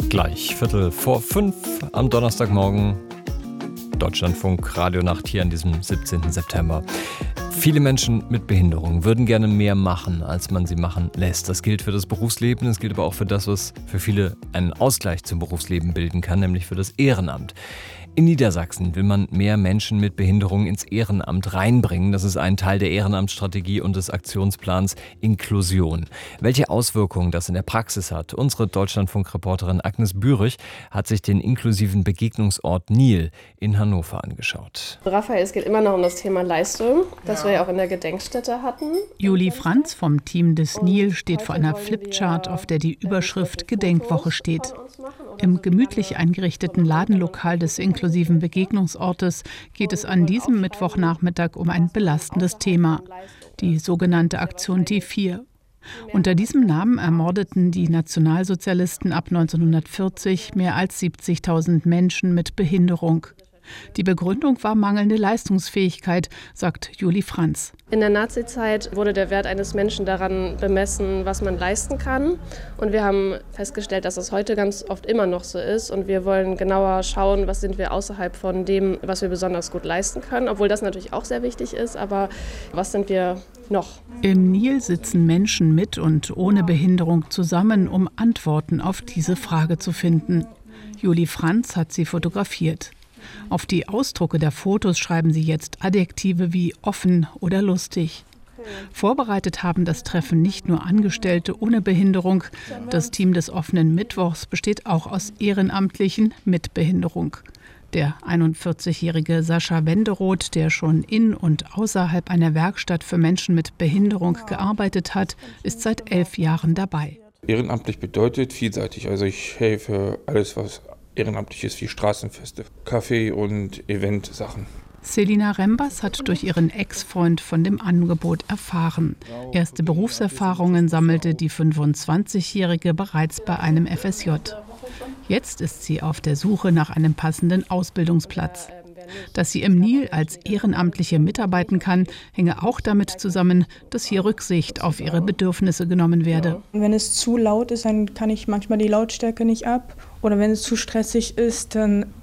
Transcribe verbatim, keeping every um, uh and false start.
Gleich Viertel vor fünf am Donnerstagmorgen. Deutschlandfunk Radionacht hier an diesem siebzehnten September. Viele Menschen mit Behinderung würden gerne mehr machen, als man sie machen lässt. Das gilt für das Berufsleben, das gilt aber auch für das, was für viele einen Ausgleich zum Berufsleben bilden kann, nämlich für das Ehrenamt. In Niedersachsen will man mehr Menschen mit Behinderung ins Ehrenamt reinbringen. Das ist ein Teil der Ehrenamtsstrategie und des Aktionsplans Inklusion. Welche Auswirkungen das in der Praxis hat? Unsere Deutschlandfunk-Reporterin Agnes Bürich hat sich den inklusiven Begegnungsort Nil in Hannover angeschaut. Raphael, es geht immer noch um das Thema Leistung, das wir ja auch in der Gedenkstätte hatten. Juli Franz vom Team des Nil steht vor einer Flipchart, auf der die Überschrift Gedenkwoche steht. Im gemütlich eingerichteten Ladenlokal des inklusiven Begegnungsortes geht es an diesem Mittwochnachmittag um ein belastendes Thema, die sogenannte Aktion T vier. Unter diesem Namen ermordeten die Nationalsozialisten ab neunzehnhundertvierzig mehr als siebzigtausend Menschen mit Behinderung. Die Begründung war mangelnde Leistungsfähigkeit, sagt Juli Franz. In der Nazizeit wurde der Wert eines Menschen daran bemessen, was man leisten kann. Und wir haben festgestellt, dass das heute ganz oft immer noch so ist. Und wir wollen genauer schauen, was sind wir außerhalb von dem, was wir besonders gut leisten können. Obwohl das natürlich auch sehr wichtig ist, aber was sind wir noch? Im Nil sitzen Menschen mit und ohne Behinderung zusammen, um Antworten auf diese Frage zu finden. Juli Franz hat sie fotografiert. Auf die Ausdrucke der Fotos schreiben sie jetzt Adjektive wie offen oder lustig. Vorbereitet haben das Treffen nicht nur Angestellte ohne Behinderung. Das Team des offenen Mittwochs besteht auch aus Ehrenamtlichen mit Behinderung. Der einundvierzigjährige Sascha Wenderoth, der schon in und außerhalb einer Werkstatt für Menschen mit Behinderung gearbeitet hat, ist seit elf Jahren dabei. Ehrenamtlich bedeutet vielseitig. Also ich helfe alles, was ehrenamtlich ist, wie Straßenfeste, Kaffee- und Eventsachen. Selina Rembers hat durch ihren Ex-Freund von dem Angebot erfahren. Erste Berufserfahrungen sammelte die fünfundzwanzigjährige bereits bei einem F S J. Jetzt ist sie auf der Suche nach einem passenden Ausbildungsplatz. Dass sie im Nil als Ehrenamtliche mitarbeiten kann, hänge auch damit zusammen, dass hier Rücksicht auf ihre Bedürfnisse genommen werde. Wenn es zu laut ist, dann kann ich manchmal die Lautstärke nicht ab. Oder wenn es zu stressig ist, dann